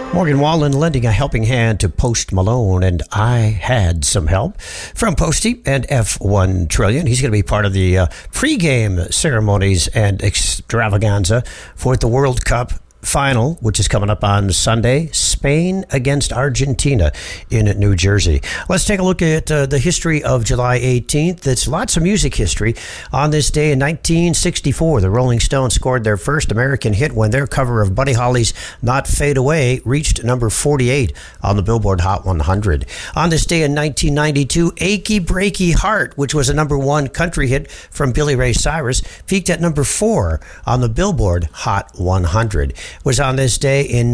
Morgan Wallen lending a helping hand to Post Malone, and I had some help from Posty and F1 Trillion. He's going to be part of the pregame ceremonies and extravaganza for the World Cup final, which is coming up on Sunday. Spain against Argentina in New Jersey. Let's take a look at the history of July 18th. It's lots of music history. On this day in 1964, the Rolling Stones scored their first American hit when their cover of Buddy Holly's Not Fade Away reached number 48 on the Billboard Hot 100. On this day in 1992, Achy Breaky Heart, which was a number one country hit from Billy Ray Cyrus, peaked at number 4 on the Billboard Hot 100. Was on this day in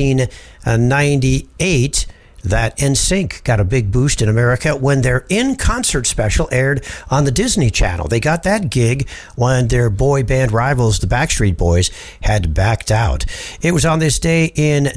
1998 that NSYNC got a big boost in America when their in-concert special aired on the Disney Channel. They got that gig when their boy band rivals, the Backstreet Boys, had backed out. It was on this day in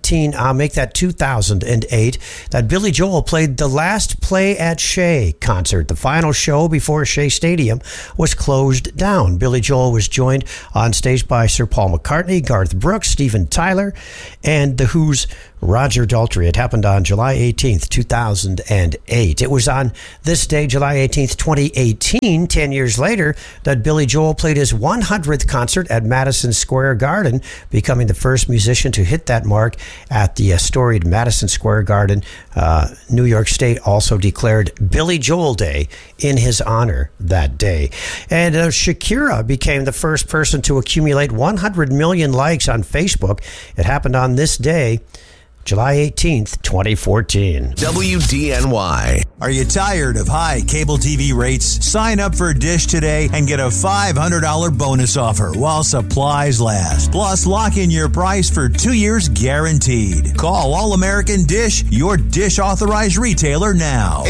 2008 that Billy Joel played the last Play at Shea concert. The final show before Shea Stadium was closed down. Billy Joel was joined on stage by Sir Paul McCartney, Garth Brooks, Steven Tyler, and The Who's Roger Daltrey. It happened on July 18th, 2008. It was on this day, July 18th, 2018, 10 years later, that Billy Joel played his 100th concert at Madison Square Garden, becoming the first musician to hit that mark at the storied Madison Square Garden. New York State also declared Billy Joel Day in his honor that day. And Shakira became the first person to accumulate 100 million likes on Facebook. It happened on this day, July 18th, 2014. WDNY. Are you tired of high cable TV rates? Sign up for Dish today and get a $500 bonus offer while supplies last. Plus, lock in your price for 2 years guaranteed. Call All American Dish, your Dish authorized retailer now.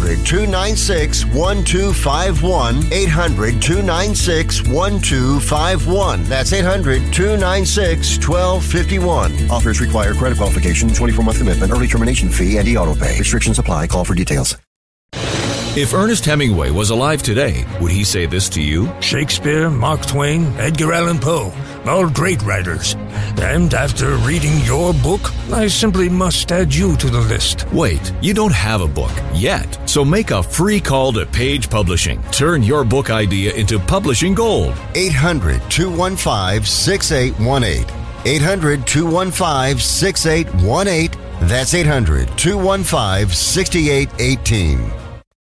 800-296-1251. 800-296-1251. That's 800-296-1251. Offers require credit qualification, 24-month commitment, early termination fee, and e-auto pay. Restrictions apply. Call for details. If Ernest Hemingway was alive today, would he say this to you? Shakespeare, Mark Twain, Edgar Allan Poe, all great writers. And after reading your book, I simply must add you to the list. Wait, you don't have a book yet. So make a free call to Page Publishing. Turn your book idea into publishing gold. 800-215-6818. 800-215-6818. That's 800-215-6818.